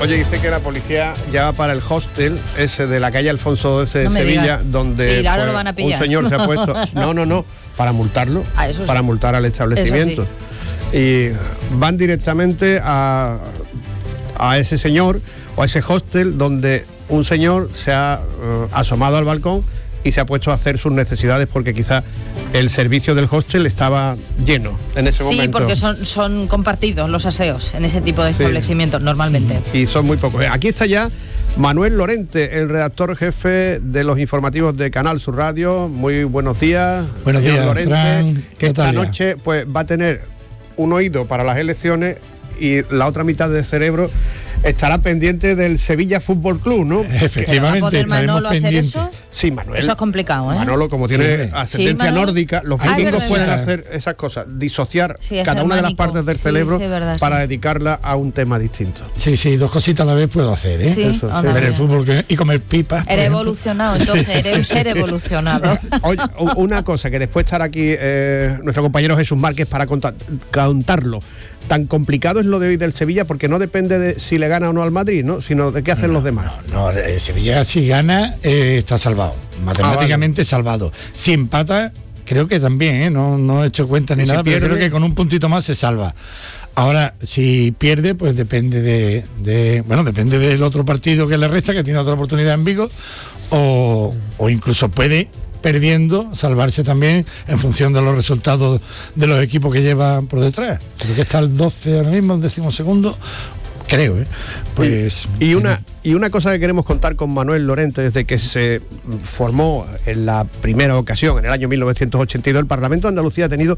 Oye, dice que la policía ya va para el hostel ese de la calle Alfonso XII de Sevilla, digas. donde Sí, ahora lo van a pillar. un señor se ha puesto... No, para multarlo, para multar al establecimiento. Y van directamente a ese señor o a ese hostel donde un señor se ha asomado al balcón y se ha puesto a hacer sus necesidades porque quizá el servicio del hostel estaba lleno en ese momento. Sí, porque son compartidos los aseos en ese tipo de establecimientos normalmente. Y son muy pocos. Aquí está ya Manuel Lorente, el redactor jefe de los informativos de Canal Sur Radio. Muy buenos días. Buenos días, Lorente, Fran. que esta noche pues va a tener un oído para las elecciones y la otra mitad del cerebro estará pendiente del Sevilla Fútbol Club, ¿no? Efectivamente. ¿Va a poder Manolo hacer eso? Sí, Manuel. Eso es complicado, ¿eh? Manolo, como tiene ascendencia nórdica, los vikingos pueden hacer esas cosas, disociar cada una de las partes del cerebro para dedicarla a un tema distinto. Sí, dos cositas a la vez puedo hacer, ¿eh? Sí, eso, ver el fútbol y comer pipas. Eres evolucionado, entonces, eres un ser evolucionado. Oye, una cosa, que después estará aquí nuestro compañero Jesús Márquez para contarlo. Tan complicado es lo de hoy del Sevilla porque no depende de si le gana o no al Madrid, ¿no? Sino de qué hacen los demás. No, Sevilla si gana está salvado, matemáticamente salvado. Si empata, creo que también, ¿eh? No he hecho cuenta ni nada, pero creo que con un puntito más se salva. Ahora, si pierde, pues depende depende del otro partido que le resta, que tiene otra oportunidad en Vigo, o incluso puede, perdiendo, salvarse también en función de los resultados de los equipos que llevan por detrás. Creo que está el 12 ahora mismo, el 12º, creo, ¿eh? Pues y una cosa que queremos contar con Manuel Lorente, desde que se formó en la primera ocasión, en el año 1982, el Parlamento de Andalucía ha tenido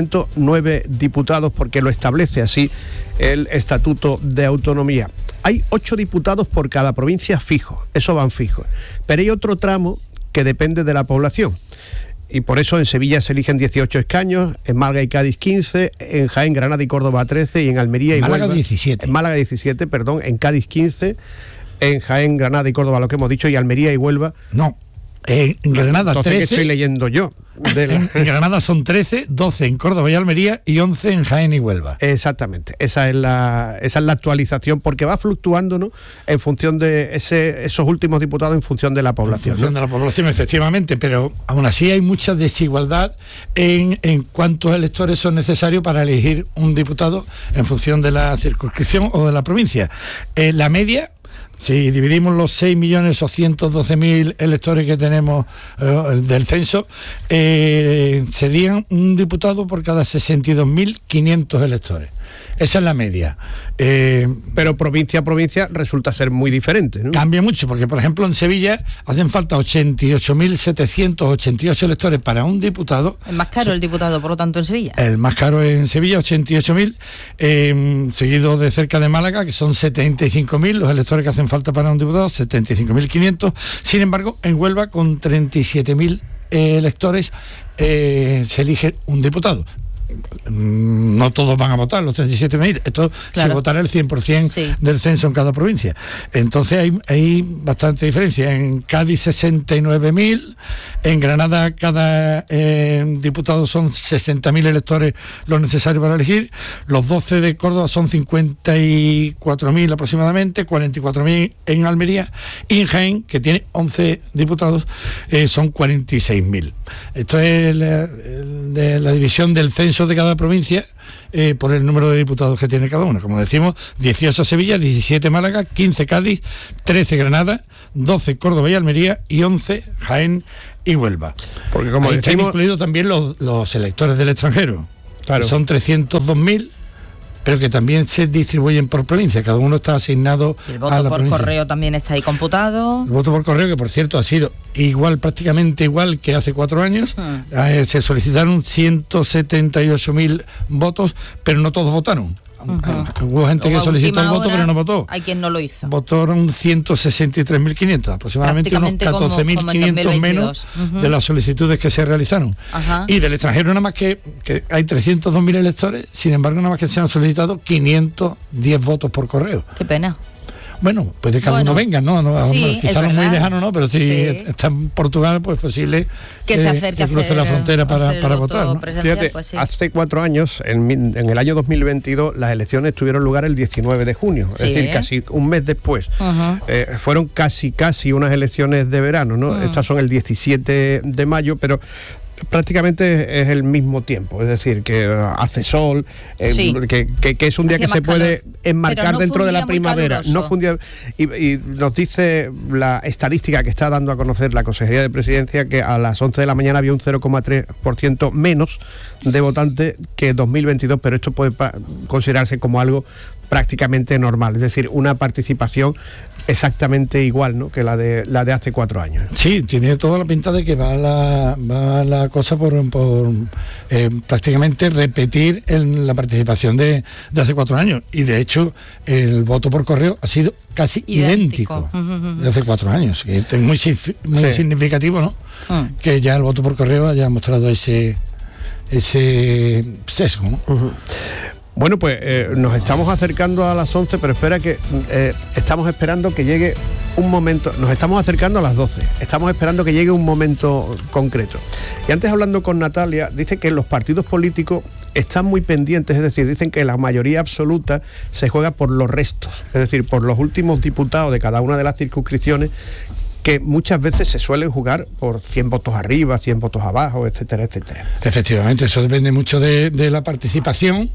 109 diputados, porque lo establece así el Estatuto de Autonomía. Hay 8 diputados por cada provincia fijos, eso van fijos, pero hay otro tramo que depende de la población. Y por eso en Sevilla se eligen 18 escaños, en Málaga y Cádiz 15, en Jaén, Granada y Córdoba 13, y en Almería y Málaga Huelva, 17. En Málaga 17, perdón, en Cádiz 15, en Jaén, Granada y Córdoba, lo que hemos dicho, y Almería y Huelva. No, en Granada entonces, 13. ¿qué estoy leyendo yo? En Granada son 13, 12 en Córdoba y Almería y 11 en Jaén y Huelva. Exactamente, esa es la actualización, porque va fluctuando, ¿no? En función de esos últimos diputados, en función de la población. En función de la población, efectivamente, pero aún así hay mucha desigualdad en cuántos electores son necesarios para elegir un diputado en función de la circunscripción o de la provincia. La media, si dividimos los 6.812.000 electores que tenemos del censo, serían un diputado por cada 62.500 electores. Esa es la media. Pero provincia a provincia resulta ser muy diferente, ¿no? Cambia mucho, porque por ejemplo en Sevilla hacen falta 88.788 electores para un diputado. Es más caro el diputado, por lo tanto, en Sevilla. El más caro en Sevilla, 88.000, seguido de cerca de Málaga, que son 75.000 los electores que hacen falta para un diputado, 75.500. Sin embargo, en Huelva, con 37.000 electores, se elige un diputado. No todos van a votar, los 37.000. Esto se votará el 100% del censo en cada provincia. Entonces hay bastante diferencia. En Cádiz 69.000, en Granada cada diputado son 60.000 electores los necesarios para elegir. Los 12 de Córdoba son 54.000 aproximadamente, 44.000 en Almería, y en Jaén, que tiene 11 diputados, son 46.000. Esto es la división del censo de cada provincia por el número de diputados que tiene cada uno. Como decimos, 18 Sevilla, 17 Málaga, 15 Cádiz, 13 Granada, 12 Córdoba y Almería y 11 Jaén y Huelva. Porque como ahí decimos, están incluidos también los electores del extranjero. Claro. Que son 302.000, pero que también se distribuyen por provincia, cada uno está asignado a la provincia. El voto por correo también está ahí computado. El voto por correo, que por cierto ha sido prácticamente igual que hace 4 años. Se solicitaron 178.000 votos, pero no todos votaron. Hubo gente que solicitó el voto pero no votó. Hay quien no lo hizo. Votaron 163.500, aproximadamente unos 14.500 menos de las solicitudes que se realizaron. Y del extranjero nada más que hay 302.000 electores, sin embargo nada más que se han solicitado 510 votos por correo. Qué pena. Bueno, puede que algunos vengan, ¿no? Sí, quizás no muy lejano, ¿no, pero si está en Portugal, pues posible que se acerque que cruce la frontera para votar, ¿no? Fíjate, pues sí. Hace 4 años, en el año 2022, las elecciones tuvieron lugar el 19 de junio, es decir, casi un mes después. Fueron casi unas elecciones de verano, ¿no? Estas son el 17 de mayo, pero prácticamente es el mismo tiempo, es decir, que hace sol, que es un día que se puede enmarcar no dentro de la primavera. No fundía, y nos dice la estadística que está dando a conocer la Consejería de Presidencia que a las 11 de la mañana había un 0,3% menos de votantes que 2022, pero esto puede considerarse como algo prácticamente normal, es decir, una participación exactamente igual, ¿no?, que la de hace 4 años. Sí, tiene toda la pinta de que va la cosa por prácticamente repetir la participación de hace 4 años, y de hecho el voto por correo ha sido casi idéntico de hace 4 años, que es muy significativo, ¿no? Que ya el voto por correo haya mostrado ese sesgo, ¿no? Bueno, pues nos estamos acercando a las 11, pero espera que estamos esperando que llegue un momento, nos estamos acercando a las 12, estamos esperando que llegue un momento concreto. Y antes, hablando con Natalia, dice que los partidos políticos están muy pendientes, es decir, dicen que la mayoría absoluta se juega por los restos, es decir, por los últimos diputados de cada una de las circunscripciones, que muchas veces se suelen jugar por 100 votos arriba, 100 votos abajo, etcétera, etcétera. Efectivamente, eso depende mucho de la participación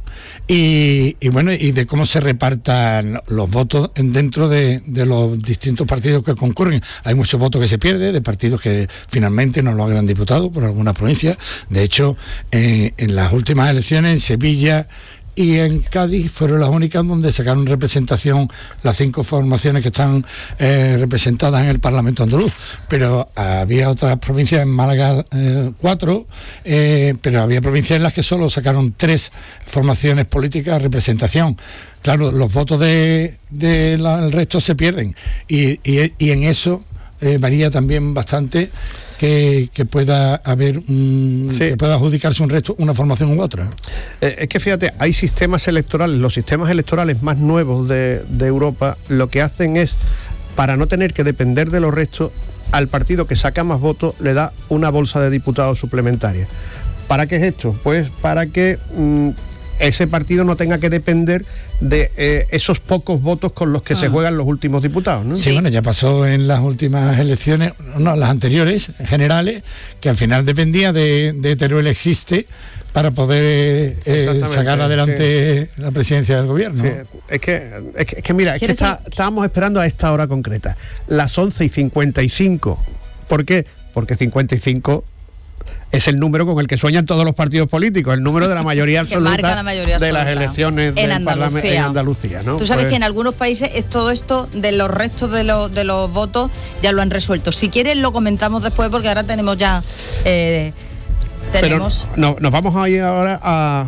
y bueno, y de cómo se repartan los votos dentro de los distintos partidos que concurren. Hay muchos votos que se pierden de partidos que finalmente no logran diputados por algunas provincias. De hecho, en las últimas elecciones en Sevilla y en Cádiz fueron las únicas donde sacaron representación las 5 formaciones que están representadas en el Parlamento andaluz, pero había otras provincias, en Málaga 4, pero había provincias en las que solo sacaron 3 formaciones políticas representación. Claro, los votos del resto se pierden y en eso varía también bastante que pueda haber que pueda adjudicarse un resto, una formación u otra. Es que fíjate, hay sistemas electorales, los sistemas electorales más nuevos de Europa, lo que hacen es, para no tener que depender de los restos, al partido que saca más votos le da una bolsa de diputados suplementaria. ¿Para qué es esto? Pues para que ese partido no tenga que depender de esos pocos votos con los que se juegan los últimos diputados, ¿no? Sí, bueno, ya pasó en las últimas elecciones, no, las anteriores, generales, que al final dependía de Teruel Existe para poder sacar adelante la presidencia del gobierno. Sí, es que mira, es que estábamos esperando a esta hora concreta, las 11:55. ¿Por qué? Porque 55 es el número con el que sueñan todos los partidos políticos, el número de la mayoría absoluta, de las elecciones del Parlamento en Andalucía, ¿no? Tú sabes que en algunos países es todo esto de los restos de los votos ya lo han resuelto. Si quieres lo comentamos después, porque ahora tenemos ya Pero nos vamos a ir ahora a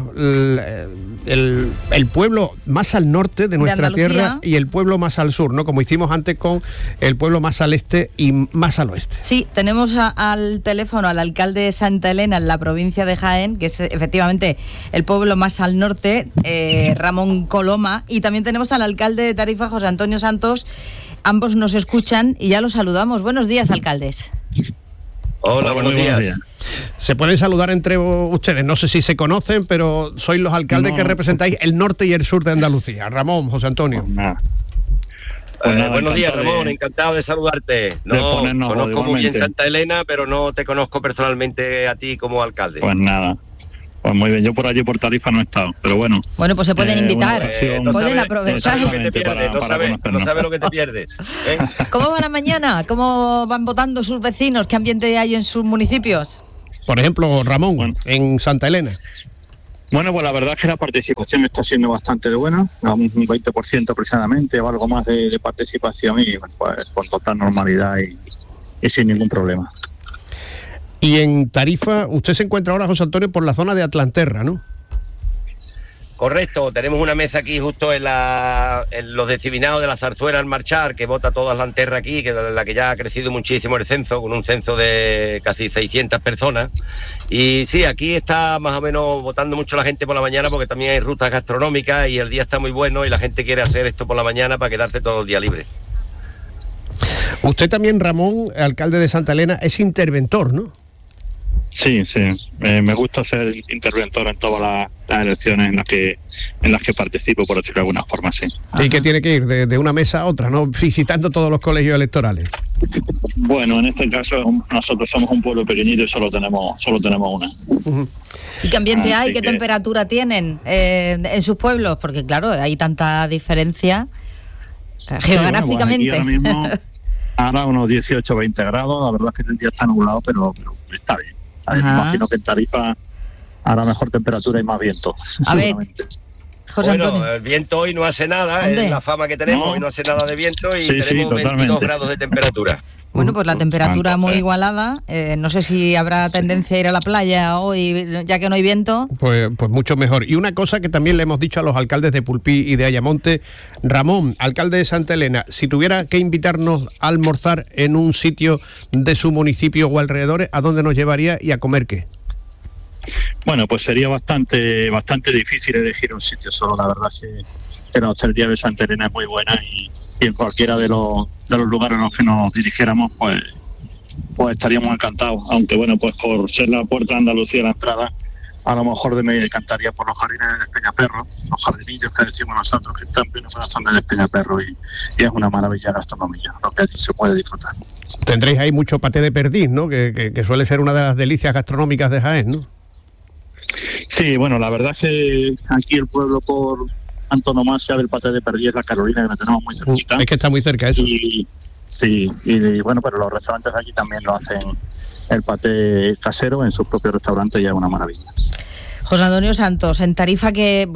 el pueblo más al norte de nuestra tierra y el pueblo más al sur, ¿no? Como hicimos antes con el pueblo más al este y más al oeste. Sí, tenemos al teléfono al alcalde de Santa Elena, en la provincia de Jaén, que es efectivamente el pueblo más al norte, Ramón Coloma, y también tenemos al alcalde de Tarifa, José Antonio Santos. Ambos nos escuchan y ya los saludamos. Buenos días, alcaldes. Hola, buenos días. Se pueden saludar entre ustedes, no sé si se conocen, pero sois los alcaldes que representáis el norte y el sur de Andalucía. Ramón, José Antonio. Buenos días, Ramón, encantado de saludarte. No conozco muy bien Santa Elena, pero no te conozco personalmente a ti como alcalde. Pues nada. Pues muy bien, yo por allí por Tarifa no he estado, pero bueno. Bueno, pues se pueden invitar, pueden aprovechar. No sabes lo que te pierdes. ¿Cómo va la mañana? ¿Cómo van votando sus vecinos? ¿Qué ambiente hay en sus municipios? Por ejemplo, Ramón, en Santa Elena. Bueno, pues la verdad es que la participación está siendo bastante buena, un 20% aproximadamente o algo más de participación y bueno, pues con total normalidad y sin ningún problema. Y en Tarifa, usted se encuentra ahora, José Antonio, por la zona de Atlanterra, ¿no? Correcto, tenemos una mesa aquí justo en los disciplinados de la zarzuela al marchar, que vota toda la Lanterra aquí, que la que ya ha crecido muchísimo el censo, con un censo de casi 600 personas. Y sí, aquí está más o menos votando mucho la gente por la mañana, porque también hay rutas gastronómicas y el día está muy bueno y la gente quiere hacer esto por la mañana para quedarse todo el día libre. Usted también, Ramón, alcalde de Santa Elena, es interventor, ¿no? Sí, me gusta ser interventor en todas las elecciones en las que participo, por decirlo de alguna forma, sí. ¿Y que tiene que ir de una mesa a otra, no? Visitando todos los colegios electorales. Bueno, en este caso nosotros somos un pueblo pequeñito y solo tenemos una. Uh-huh. ¿Y qué ambiente hay? ¿Qué temperatura tienen en sus pueblos? Porque claro, hay tanta diferencia geográficamente. Bueno, pues ahora mismo, ahora unos 18 o 20 grados, la verdad es que el día está nublado, pero está bien. Me imagino que en Tarifa hará mejor temperatura y más viento. A ver, José Antonio. Bueno, el viento hoy no hace nada, es la fama que tenemos, hoy no hace nada de viento y tenemos 22 grados de temperatura. Bueno, pues la temperatura muy igualada. No sé si habrá tendencia a ir a la playa hoy, ya que no hay viento. Pues mucho mejor. Y una cosa que también le hemos dicho a los alcaldes de Pulpí y de Ayamonte. Ramón, alcalde de Santa Elena, si tuviera que invitarnos a almorzar en un sitio de su municipio o alrededores, ¿a dónde nos llevaría y a comer qué? Bueno, pues sería bastante difícil elegir un sitio solo. La verdad es que la hostelería de Santa Elena es muy buena y en cualquiera de los lugares en los que nos dirigiéramos, pues estaríamos encantados. Aunque bueno, pues por ser la puerta de Andalucía la entrada, a lo mejor me encantaría por los jardines de Peñaperro, los jardinillos que decimos nosotros, que están en la zona de Peñaperro y es una maravilla gastronomía, lo que allí se puede disfrutar. Tendréis ahí mucho paté de perdiz, ¿no? Que suele ser una de las delicias gastronómicas de Jaén, ¿no? Sí, bueno, la verdad es que aquí el pueblo por antonomasia del paté de perdiz es la Carolina, que la tenemos muy cerquita. Es que está muy cerca eso. Y bueno, pero los restaurantes de aquí también lo hacen el paté casero en sus propios restaurantes y es una maravilla. José Antonio Santos, en Tarifa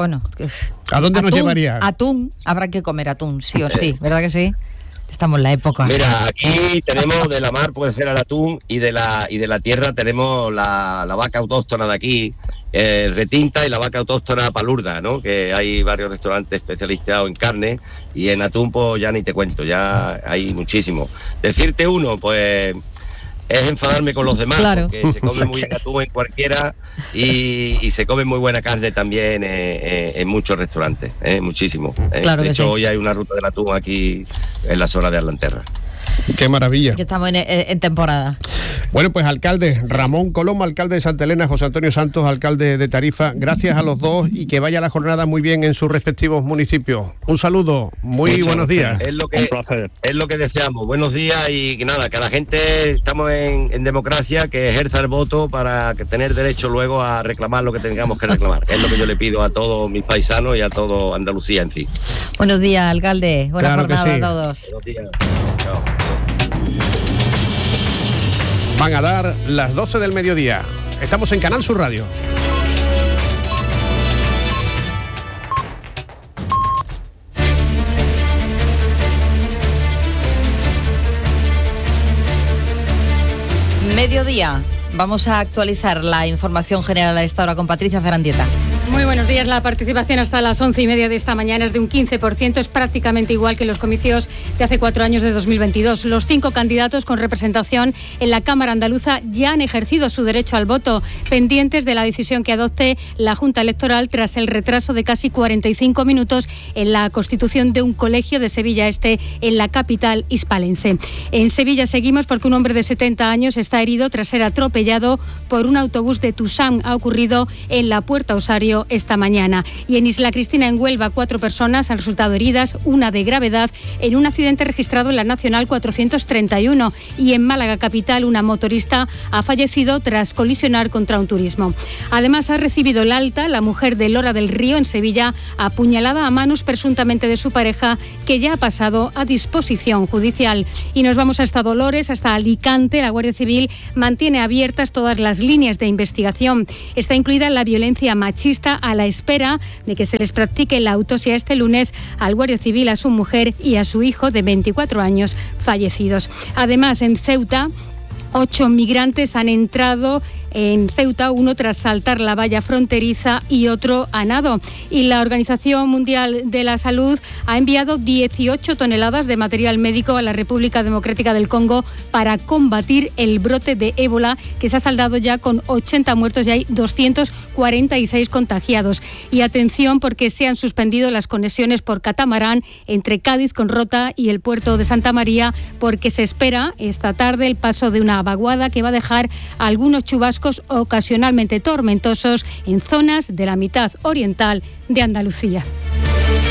¿a dónde nos llevaría? Atún, habrá que comer atún, sí o sí, ¿verdad que sí? Estamos en la época. Mira, aquí tenemos de la mar, puede ser el atún, y de la tierra tenemos la vaca autóctona de aquí, retinta, y la vaca autóctona palurda, ¿no? Que hay varios restaurantes especializados en carne, y en atún pues ya ni te cuento, ya hay muchísimo. Decirte uno, pues es enfadarme con los demás, claro, porque se come muy bien atún en cualquiera y se come muy buena carne también en muchos restaurantes, muchísimo. Claro, de hecho, sí. Hoy hay una ruta del atún aquí en la zona de Lanterra. ¡Qué maravilla! Que estamos en temporada. Bueno, pues alcalde Ramón Coloma, alcalde de Santa Elena, José Antonio Santos, alcalde de Tarifa, gracias a los dos y que vaya la jornada muy bien en sus respectivos municipios. Un saludo, muy buenos días. Un placer. Es lo que deseamos, buenos días y que nada, que la gente, estamos en democracia, que ejerza el voto para tener derecho luego a reclamar lo que tengamos que reclamar. Es lo que yo le pido a todos mis paisanos y a todo Andalucía en sí. Buenos días, alcalde. Buena jornada a todos. Buenos días. Chao. Van a dar las 12 del mediodía. Estamos en Canal Sur Radio. Mediodía. Vamos a actualizar la información general a esta hora con Patricia Zarandieta. Muy buenos días. La participación hasta las 11:30 de esta mañana es de un 15%, es prácticamente igual que los comicios de hace 4 años de 2022. Los 5 candidatos con representación en la Cámara Andaluza ya han ejercido su derecho al voto, pendientes de la decisión que adopte la Junta Electoral tras el retraso de casi 45 minutos en la constitución de un colegio de Sevilla Este en la capital hispalense. En Sevilla seguimos porque un hombre de 70 años está herido tras ser atropellado por un autobús de Tusam. Ha ocurrido en la Puerta Osario esta mañana. Y en Isla Cristina, en Huelva, 4 personas han resultado heridas, una de gravedad, en un accidente registrado en la Nacional 431. Y en Málaga capital, una motorista ha fallecido tras colisionar contra un turismo. Además, ha recibido el alta la mujer de Lora del Río, en Sevilla, apuñalada a manos presuntamente de su pareja, que ya ha pasado a disposición judicial. Y nos vamos hasta Dolores, hasta Alicante. La Guardia Civil mantiene abiertas todas las líneas de investigación. Está incluida la violencia machista, a la espera de que se les practique la autopsia este lunes al Guardia Civil, a su mujer y a su hijo de 24 años fallecidos. Además, en Ceuta, 8 migrantes han entrado en Ceuta, uno tras saltar la valla fronteriza y otro a nado. Y la Organización Mundial de la Salud ha enviado 18 toneladas de material médico a la República Democrática del Congo para combatir el brote de ébola, que se ha saldado ya con 80 muertos y hay 246 contagiados. Y atención, porque se han suspendido las conexiones por catamarán entre Cádiz con Rota y el puerto de Santa María, porque se espera esta tarde el paso de una vaguada que va a dejar algunos chubascos ocasionalmente tormentosos en zonas de la mitad oriental de Andalucía.